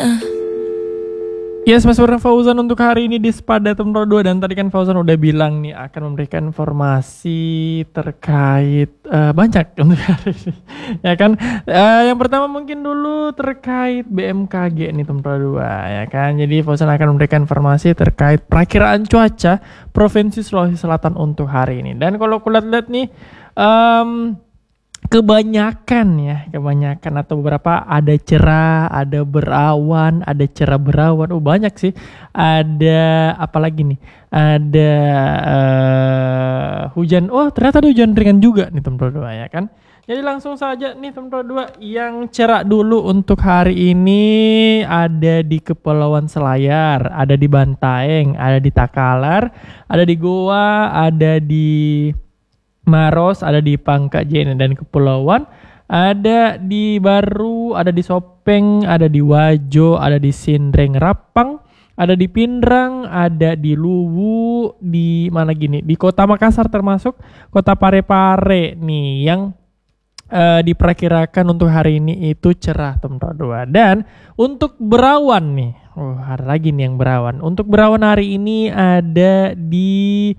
Yes, Mas Fauzan untuk hari ini di Spada Tempo 2, dan tadi kan Fauzan udah bilang nih akan memberikan informasi terkait banyak untuk hari ini. Ya kan? Yang pertama mungkin dulu terkait BMKG nih Tempo 2 ya kan. Jadi Fauzan akan memberikan informasi terkait perakiraan cuaca Provinsi Sulawesi Selatan untuk hari ini. Dan kalau aku lihat nih kebanyakan atau beberapa ada cerah, ada berawan, ada cerah berawan. Banyak sih. Ada apa lagi nih? Ada hujan. Ternyata ada hujan ringan juga nih Tempo 2 ya kan. Jadi langsung saja nih Tempo 2 yang cerah dulu untuk hari ini ada di Kepulauan Selayar, ada di Bantaeng, ada di Takalar, ada di Goa, ada di Maros, ada di Pangkajene dan Kepulauan, ada di Baru, ada di Sopeng, ada di Wajo, ada di Sindreng Rapang, ada di Pindrang, ada di Luwu, di mana gini, di Kota Makassar termasuk Kota Parepare nih yang diperkirakan untuk hari ini itu cerah Tempo 2. Dan untuk berawan nih, ada lagi nih yang berawan. Untuk berawan hari ini ada di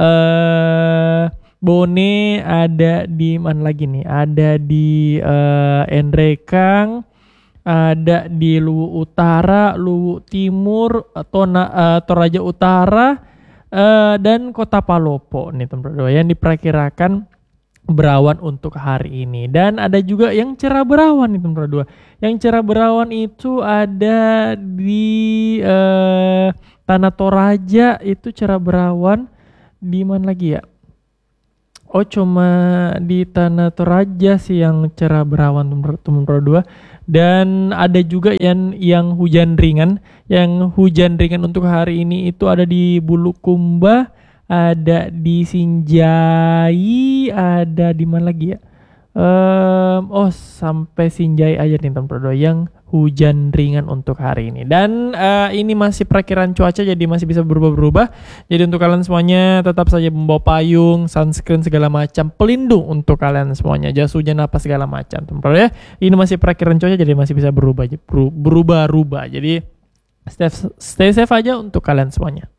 Bone, ada di mana lagi nih? Ada di Endrekang, ada di Luwu Utara, Luwu Timur, Toraja Utara, dan Kota Palopo nih Tempo 2 yang diperkirakan berawan untuk hari ini. Dan ada juga yang cerah berawan nih Tempo 2. Yang cerah berawan itu ada di Tanah Toraja, itu cerah berawan. Di mana lagi ya? Cuma di Tanah Toraja sih yang cerah berawan Tempo 2. Dan ada juga yang hujan ringan. Yang hujan ringan untuk hari ini itu ada di Bulukumba, ada di Sinjai, ada di mana lagi ya? Sampai Sinjai aja nih Tempo 2 yang hujan ringan untuk hari ini. Dan ini masih perakiraan cuaca, jadi masih bisa berubah-berubah. Jadi untuk kalian semuanya tetap saja membawa payung, sunscreen segala macam, pelindung untuk kalian semuanya, jas hujan apa segala macam Tempo ya. Ini masih perakiraan cuaca, jadi masih bisa berubah-ubah. Jadi stay safe aja untuk kalian semuanya.